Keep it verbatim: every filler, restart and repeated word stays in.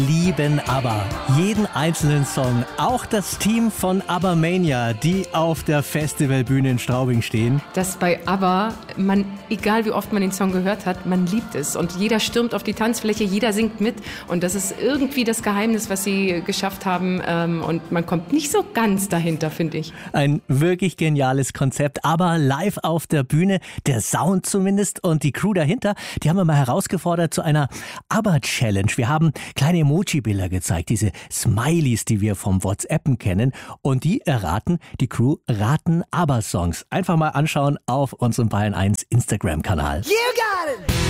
Lieben ABBA. Jeden einzelnen Song. Auch das Team von ABBA-Mania, die auf der Festivalbühne in Straubing stehen. Dass bei ABBA, man, egal wie oft man den Song gehört hat, man liebt es. Und jeder stürmt auf die Tanzfläche, jeder singt mit. Und das ist irgendwie das Geheimnis, was sie geschafft haben. Und man kommt nicht so ganz dahinter, finde ich. Ein wirklich geniales Konzept. ABBA live auf der Bühne, der Sound zumindest. Und die Crew dahinter, die haben wir mal herausgefordert zu einer ABBA-Challenge. Wir haben kleine Emoji-Bilder gezeigt, diese Smileys, die wir vom WhatsAppen kennen. Und die erraten, die Crew raten ABBA-Songs. Einfach mal anschauen auf unserem Bayern eins Instagram-Kanal. You got it!